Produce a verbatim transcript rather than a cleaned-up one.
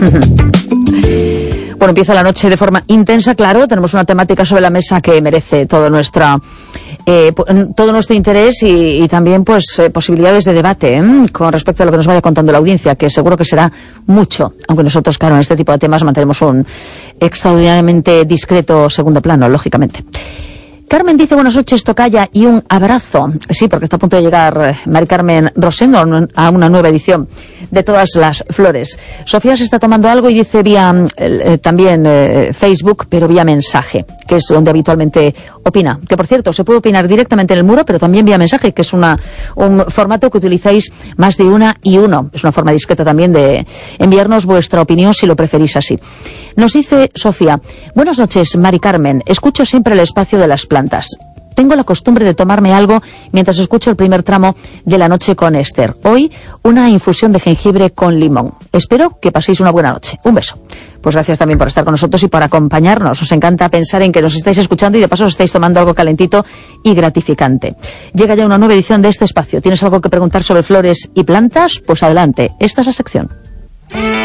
Bueno, empieza la noche de forma intensa, claro. Tenemos una temática sobre la mesa que merece todo nuestra, eh, todo nuestro interés y, y también pues eh, posibilidades de debate ¿eh? con respecto a lo que nos vaya contando la audiencia, que seguro que será mucho, aunque nosotros, claro, en este tipo de temas mantenemos un extraordinariamente discreto segundo plano, lógicamente. Carmen dice buenas noches, tocaya, y un abrazo. Sí, porque está a punto de llegar Mari Carmen Rosendo a una nueva edición de Todas las Flores. Sofía se está tomando algo y dice vía eh, también eh, Facebook, pero vía mensaje, que es donde habitualmente opina. Que por cierto, se puede opinar directamente en el muro, pero también vía mensaje, que es una un formato que utilizáis más de una y uno. Es una forma discreta también de enviarnos vuestra opinión si lo preferís así. Nos dice Sofía, buenas noches, Mari Carmen. Escucho siempre el espacio de las plantas. Tengo la costumbre de tomarme algo mientras escucho el primer tramo de La Noche con Esther. Hoy, una infusión de jengibre con limón. Espero que paséis una buena noche. Un beso. Pues gracias también por estar con nosotros y por acompañarnos. Os encanta pensar en que nos estáis escuchando y de paso os estáis tomando algo calentito y gratificante. Llega ya una nueva edición de este espacio. ¿Tienes algo que preguntar sobre flores y plantas? Pues adelante. Esta es la sección.